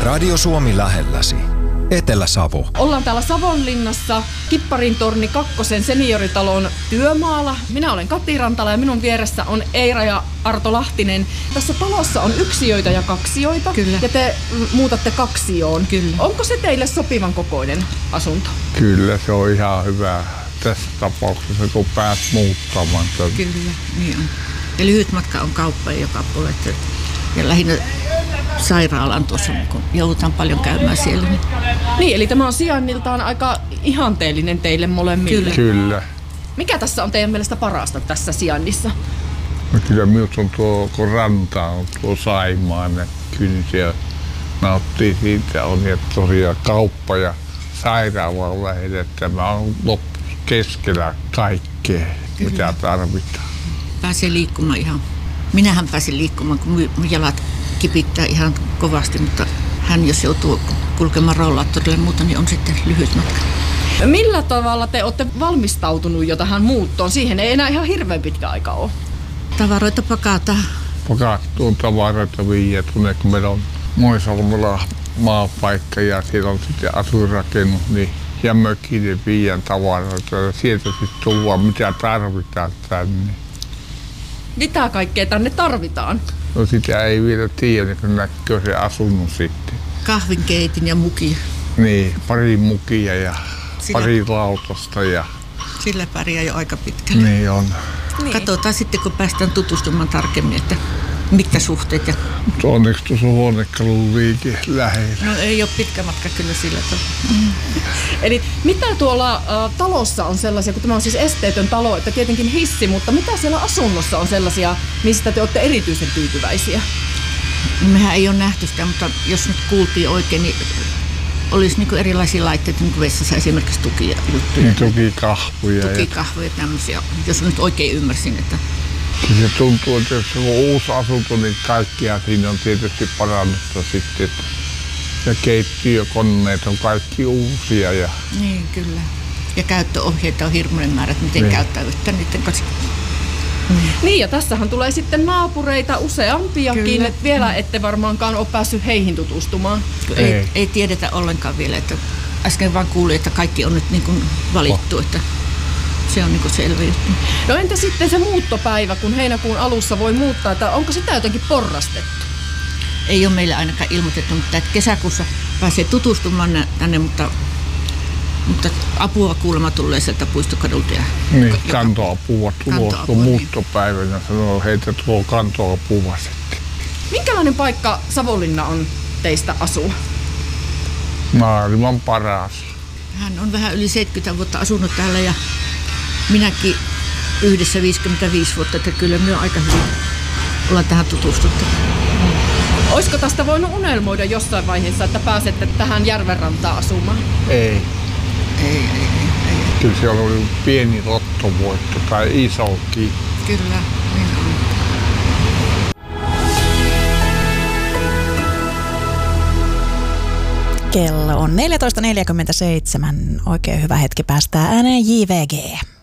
Radio Suomi lähelläsi. Etelä-Savo. Ollaan täällä Savonlinnassa Kipparintorni 2 senioritalon työmaalla. Minä olen Kati Rantala ja minun vieressä on Eira ja Arto Lahtinen. Tässä talossa on yksiöitä ja kaksioita. Kyllä. Ja te muutatte kaksioon. Kyllä. Onko se teille sopivan kokoinen asunto? Kyllä, se on ihan hyvä tässä tapauksessa, kun pääs muuttamaan. Kyllä, niin on. Ja lyhyt matka on kauppaan joka puolella. Ja lähinnä sairaalaan tuossa, kun joudutaan paljon käymään siellä. Niin, eli tämä on sijainniltaan aika ihanteellinen teille molemmille. Kyllä. Mikä tässä on teidän mielestä parasta tässä sijainnissa? No kyllä minusta on kun ranta on tuo Saimaan kynsi ja nauttii siitä on, että tosiaan kauppa ja sairaala on lähellä. Tämä on keskellä kaikkea, kyllä, mitä tarvitaan. Pääsee liikkumaan ihan. Minähän pääsin liikkumaan, kun mun jalat kipittää ihan kovasti, mutta hän jos joutuu kulkemaan rollaattorille muuta, niin on sitten lyhyt matka. Millä tavalla te olette valmistautunut jo tähän muuttoon? Siihen ei enää ihan hirveän pitkä aika ole. Tavaroita pakataan. Pakattuun tavaroita viiä tuonne, kun meillä on Moisalmella maapaikka ja siellä on sitten asuinrakennus, niin ja mökille viiän tavaroita ja sieltä sitten tuodaan mitä tarvitaan tänne. Mitä kaikkea tänne tarvitaan? No sitä ei vielä tiedä, kun näkyy se asunnon sitten. Kahvinkeitin ja mukia. Niin, pari mukia ja pari lautasta ja... Sillä pärjää jo aika pitkälle. Niin on. Niin. Katsotaan sitten, kun päästään tutustumaan tarkemmin, että mitkä suhteet. Mutta onneksi tuossa on huonekalululiike lähellä. No ei ole pitkä matka kyllä sillä tavalla. Eli mitä tuolla talossa on sellaisia, kun tämä on siis esteetön talo, että tietenkin hissi, mutta mitä siellä asunnossa on sellaisia, mistä te olette erityisen tyytyväisiä? No, mehän ei ole nähty sitä, mutta jos nyt kuultiin oikein, niin olisi niin kuin erilaisia laitteita, niin kuin vessassa esimerkiksi tukia juttuja. Niin, tukikahvuja. Tukikahvoja ja tämmöisiä, jos nyt oikein ymmärsin, että... Kyllä se tuntuu, että jos on uusi asunto, niin kaikkia siinä on tietysti parannutta sitten. Ja keittiökoneet on kaikki uusia. Ja... Niin, kyllä. Ja käyttöohjeita on hirmuinen määrä, että miten käyttäytyä niiden kanssa. Niin, ja tässähän tulee sitten naapureita useampiakin, että vielä ette varmaankaan ole päässyt heihin tutustumaan. Ei tiedetä ollenkaan vielä, että äsken vaan kuulin, että kaikki on nyt niin kuin valittu, että se on niin kuin selvä juttu. No entä sitten se muuttopäivä, kun heinäkuun alussa voi muuttaa, että onko sitä jotenkin porrastettu? Ei ole meille ainakaan ilmoitettu, mutta kesäkuussa pääsee tutustumaan tänne, mutta apua kuulemma tulee sieltä Puistokadulta. Niin, kantoapua tulossa, kun muuttopäivänä sanoo, heitä tuo kantoapua sitten. Minkälainen paikka Savonlinna on teistä asua? Maailman paras. Hän on vähän yli 70 vuotta asunut täällä ja minäkin yhdessä 55 vuotta, että kyllä me on aika hyvin ollaan tähän tutustuttu. Olisiko tästä voinut unelmoida jossain vaiheessa, että pääsette tähän järvenrantaan asumaan? Ei. Ei. Kyllä se on pieni lottovoitto tai isokin. Kyllä, niin on. Kello on 14.47. Oikein hyvä hetki päästää ääneen JVG.